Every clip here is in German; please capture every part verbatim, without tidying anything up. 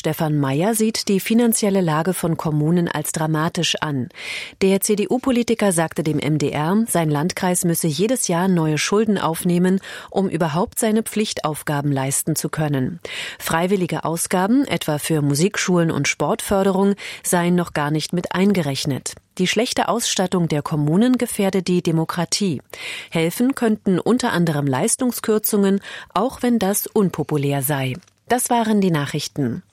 Stefan Mayer sieht die finanzielle Lage von Kommunen als dramatisch an. Der C D U-Politiker sagte dem M D R, sein Landkreis müsse jedes Jahr neue Schulden aufnehmen, um überhaupt seine Pflichtaufgaben leisten zu können. Freiwillige Ausgaben, etwa für Musikschulen und Sportförderung, seien noch gar nicht mit eingerechnet. Die schlechte Ausstattung der Kommunen gefährde die Demokratie. Helfen könnten unter anderem Leistungskürzungen, auch wenn das unpopulär sei. Das waren die Nachrichten.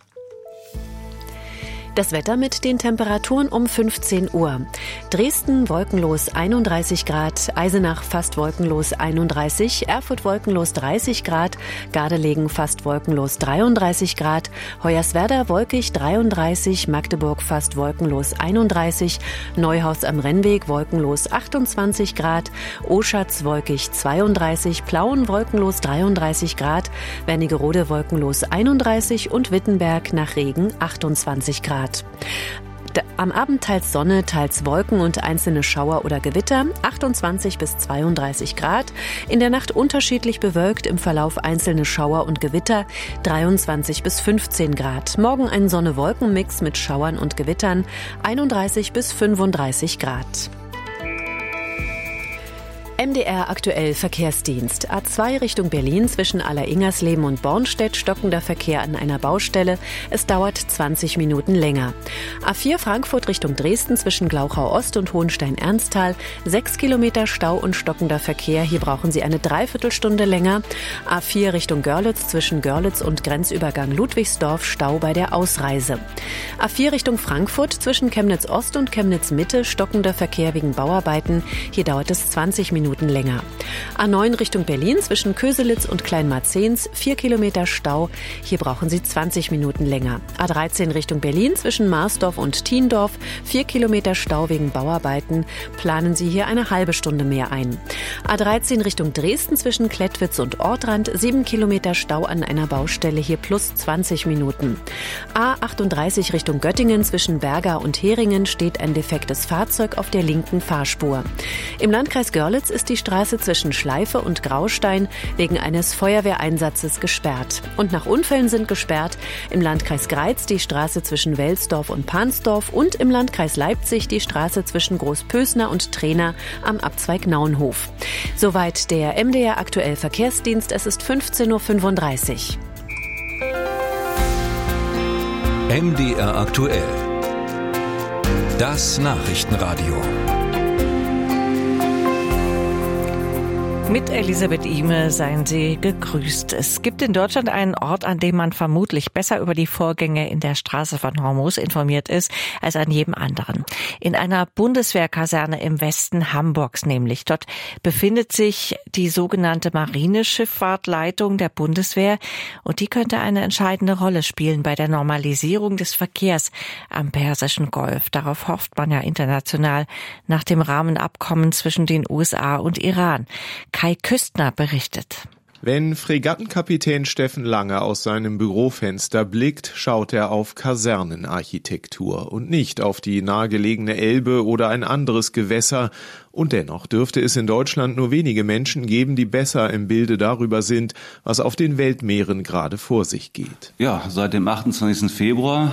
Das Wetter mit den Temperaturen um fünfzehn Uhr. Dresden wolkenlos einunddreißig Grad, Eisenach fast wolkenlos einunddreißig, Erfurt wolkenlos dreißig Grad, Gardelegen fast wolkenlos dreiunddreißig Grad, Hoyerswerda wolkig dreiunddreißig, Magdeburg fast wolkenlos einunddreißig, Neuhaus am Rennweg wolkenlos achtundzwanzig Grad, Oschatz wolkig zweiunddreißig, Plauen wolkenlos dreiunddreißig Grad, Wernigerode wolkenlos einunddreißig und Wittenberg nach Regen achtundzwanzig Grad. Am Abend teils Sonne, teils Wolken und einzelne Schauer oder Gewitter, achtundzwanzig bis zweiunddreißig Grad. In der Nacht unterschiedlich bewölkt, im Verlauf einzelne Schauer und Gewitter, dreiundzwanzig bis fünfzehn Grad. Morgen ein Sonne-Wolken-Mix mit Schauern und Gewittern, einunddreißig bis fünfunddreißig Grad. M D R aktuell Verkehrsdienst. A zwei Richtung Berlin zwischen Aller-Ingersleben und Bornstedt stockender Verkehr an einer Baustelle. Es dauert zwanzig Minuten länger. A vier Frankfurt Richtung Dresden zwischen Glauchau Ost und Hohenstein-Ernsthal. Sechs Kilometer Stau und stockender Verkehr. Hier brauchen Sie eine Dreiviertelstunde länger. A vier Richtung Görlitz zwischen Görlitz und Grenzübergang Ludwigsdorf. Stau bei der Ausreise. A vier Richtung Frankfurt zwischen Chemnitz Ost und Chemnitz Mitte. Stockender Verkehr wegen Bauarbeiten. Hier dauert es zwanzig Minuten länger. A neun Richtung Berlin zwischen Köselitz und Kleinmarzens, vier Kilometer Stau. Hier brauchen Sie zwanzig Minuten länger. A dreizehn Richtung Berlin zwischen Marsdorf und Thiendorf, vier Kilometer Stau wegen Bauarbeiten. Planen Sie hier eine halbe Stunde mehr ein. A dreizehn Richtung Dresden zwischen Klettwitz und Ortrand, sieben Kilometer Stau an einer Baustelle, hier plus zwanzig Minuten. A achtunddreißig Richtung Göttingen zwischen Berga und Heringen steht ein defektes Fahrzeug auf der linken Fahrspur. Im Landkreis Görlitz ist die Straße zwischen Schleife und Graustein wegen eines Feuerwehreinsatzes gesperrt. Und nach Unfällen sind gesperrt im Landkreis Greiz die Straße zwischen Welsdorf und Pansdorf und im Landkreis Leipzig die Straße zwischen Großpösner und Trehna am Abzweig Nauenhof. Soweit der M D R aktuell Verkehrsdienst. Es ist fünfzehn Uhr fünfunddreißig. M D R aktuell. Das Nachrichtenradio. Mit Elisabeth Ihme seien Sie gegrüßt. Es gibt in Deutschland einen Ort, an dem man vermutlich besser über die Vorgänge in der Straße von Hormuz informiert ist, als an jedem anderen. In einer Bundeswehrkaserne im Westen Hamburgs nämlich. Dort befindet sich die sogenannte Marineschifffahrtleitung der Bundeswehr und die könnte eine entscheidende Rolle spielen bei der Normalisierung des Verkehrs am Persischen Golf. Darauf hofft man ja international nach dem Rahmenabkommen zwischen den U S A und Iran. Kai Küstner berichtet. Wenn Fregattenkapitän Steffen Lange aus seinem Bürofenster blickt, schaut er auf Kasernenarchitektur und nicht auf die nahegelegene Elbe oder ein anderes Gewässer. Und dennoch dürfte es in Deutschland nur wenige Menschen geben, die besser im Bilde darüber sind, was auf den Weltmeeren gerade vor sich geht. Ja, seit dem achtundzwanzigsten Februar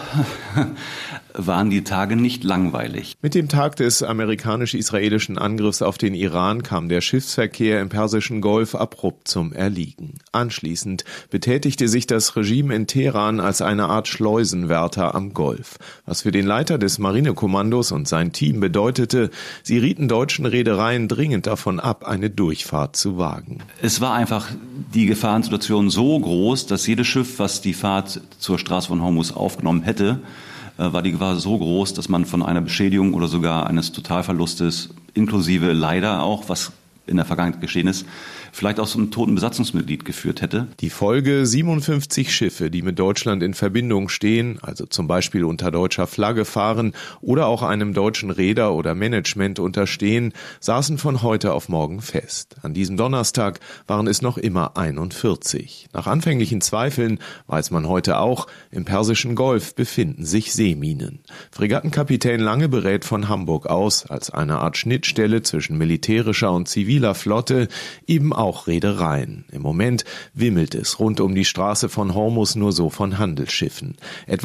waren die Tage nicht langweilig. Mit dem Tag des amerikanisch-israelischen Angriffs auf den Iran kam der Schiffsverkehr im Persischen Golf abrupt zum Erliegen. Anschließend betätigte sich das Regime in Teheran als eine Art Schleusenwärter am Golf. Was für den Leiter des Marinekommandos und sein Team bedeutete, sie rieten deutschen Reedereien dringend davon ab, eine Durchfahrt zu wagen. Es war einfach die Gefahrensituation so groß, dass jedes Schiff, was die Fahrt zur Straße von Hormuz aufgenommen hätte, war die Gefahr so groß, dass man von einer Beschädigung oder sogar eines Totalverlustes, inklusive leider auch, was in der Vergangenheit geschehen ist, vielleicht auch so einem toten Besatzungsmitglied geführt hätte. Die Folge: siebenundfünfzig Schiffe, die mit Deutschland in Verbindung stehen, also zum Beispiel unter deutscher Flagge fahren oder auch einem deutschen Reeder oder Management unterstehen, saßen von heute auf morgen fest. An diesem Donnerstag waren es noch immer einundvierzig. Nach anfänglichen Zweifeln weiß man heute auch, im Persischen Golf befinden sich Seeminen. Fregattenkapitän Lange berät von Hamburg aus, als eine Art Schnittstelle zwischen militärischer und ziviler Flotte, eben auch Reedereien. Im Moment wimmelt es rund um die Straße von Hormuz nur so von Handelsschiffen. Etwa